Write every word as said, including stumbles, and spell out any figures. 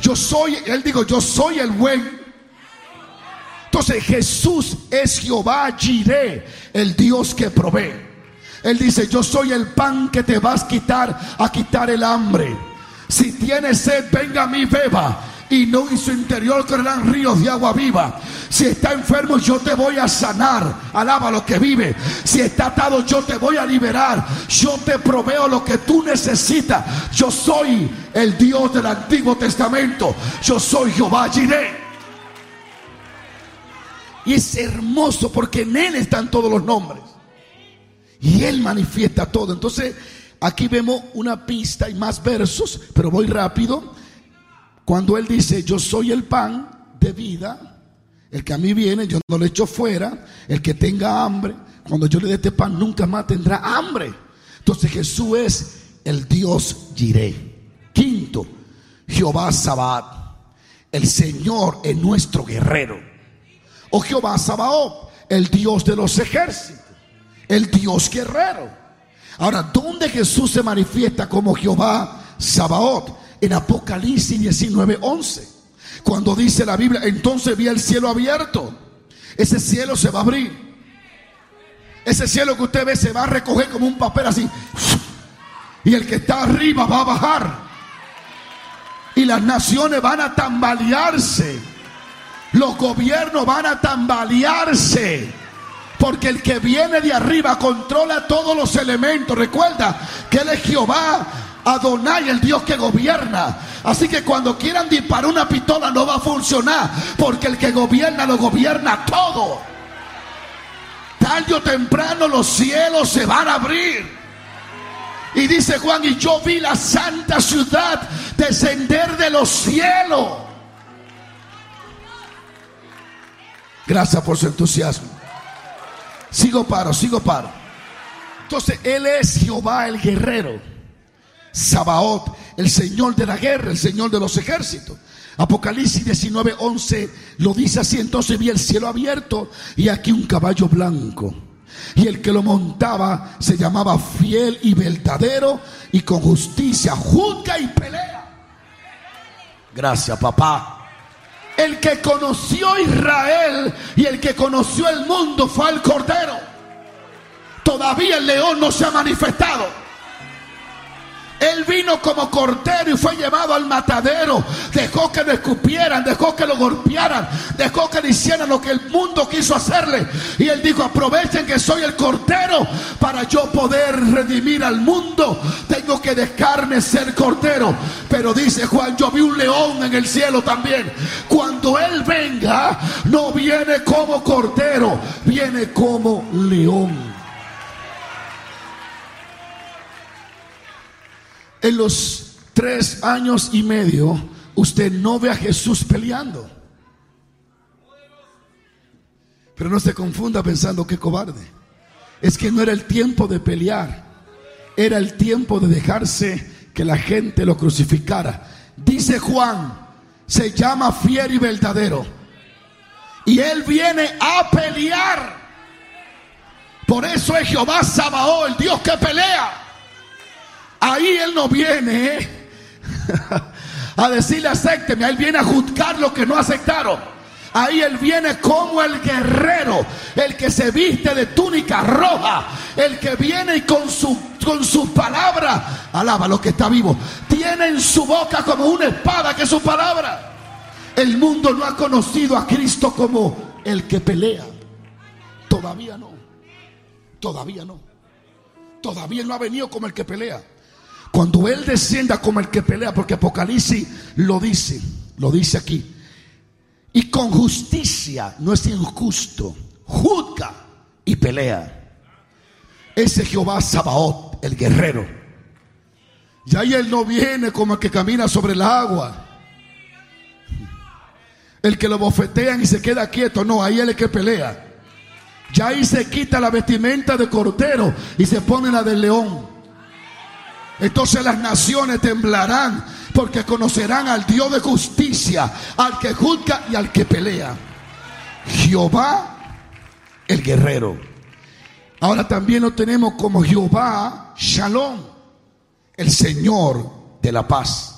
Yo soy, él dijo, yo soy el buen. Entonces Jesús es Jehová Jireh, el Dios que provee. Él dice, yo soy el pan que te vas a quitar, a quitar el hambre. Si tienes sed, venga a mí, beba, y no en su interior correrán ríos de agua viva. Si está enfermo, yo te voy a sanar. Alaba lo que vive. Si está atado, yo te voy a liberar. Yo te proveo lo que tú necesitas. Yo soy el Dios del Antiguo Testamento. Yo soy Jehová Jireh. Y es hermoso porque en Él están todos los nombres. Y Él manifiesta todo. Entonces aquí vemos una pista y más versos, pero voy rápido. Cuando Él dice, yo soy el pan de vida, el que a mí viene, yo no le echo fuera. El que tenga hambre, cuando yo le dé este pan, nunca más tendrá hambre. Entonces Jesús es el Dios Jireh. Quinto, Jehová Sabaoth, el Señor es nuestro guerrero. O Jehová Sabaoth, el Dios de los ejércitos, el Dios guerrero. Ahora, ¿dónde Jesús se manifiesta como Jehová Sabaoth? En Apocalipsis diecinueve once, cuando dice la Biblia, entonces vi el cielo abierto. Ese cielo se va a abrir. Ese cielo que usted ve se va a recoger como un papel así, y el que está arriba va a bajar, y las naciones van a tambalearse, los gobiernos van a tambalearse, porque el que viene de arriba controla todos los elementos. Recuerda que Él es Jehová Adonai, el Dios que gobierna. Así que cuando quieran disparar una pistola no va a funcionar, porque el que gobierna lo gobierna todo. Tarde o temprano los cielos se van a abrir. Y dice Juan, y yo vi la santa ciudad descender de los cielos. Gracias por su entusiasmo. Sigo paro, sigo paro. Entonces Él es Jehová el guerrero, Sabaoth, el Señor de la guerra, el Señor de los ejércitos. Apocalipsis diecinueve once lo dice así: entonces vi el cielo abierto y aquí un caballo blanco, y el que lo montaba se llamaba fiel y verdadero, y con justicia juzga y pelea. Gracias, papá. El que conoció Israel y el que conoció el mundo fue el Cordero. Todavía el león no se ha manifestado. Él vino como cordero y fue llevado al matadero. Dejó que lo escupieran, dejó que lo golpearan, dejó que le hicieran lo que el mundo quiso hacerle. Y Él dijo: aprovechen que soy el cordero para yo poder redimir al mundo. Tengo que dejarme ser cordero. Pero dice Juan: yo vi un león en el cielo también. Cuando Él venga, no viene como cordero, viene como león. En los tres años y medio usted no ve a Jesús peleando. Pero no se confunda pensando que cobarde. Es que no era el tiempo de pelear, era el tiempo de dejarse que la gente lo crucificara. Dice Juan: se llama fiel y verdadero, y Él viene a pelear. Por eso es Jehová Sabaoth, el Dios que pelea. Ahí Él no viene ¿eh? a decirle acépteme. Él viene a juzgar lo que no aceptaron. Ahí Él viene como el guerrero, el que se viste de túnica roja, el que viene y con su, con su palabra, alaba lo que está vivo, tiene en su boca como una espada que es su palabra. El mundo no ha conocido a Cristo como el que pelea. Todavía no. Todavía no. Todavía no ha venido como el que pelea. Cuando Él descienda como el que pelea, porque Apocalipsis lo dice, lo dice aquí, y con justicia, no es injusto, juzga y pelea. Ese Jehová Sabaoth, el guerrero. Y ahí Él no viene como el que camina sobre el agua, el que lo bofetean y se queda quieto. No, ahí Él es el que pelea. Ya ahí se quita la vestimenta de cordero y se pone la del león. Entonces las naciones temblarán, porque conocerán al Dios de justicia, al que juzga y al que pelea. Jehová el guerrero. Ahora también lo tenemos como Jehová Shalom, el Señor de la paz.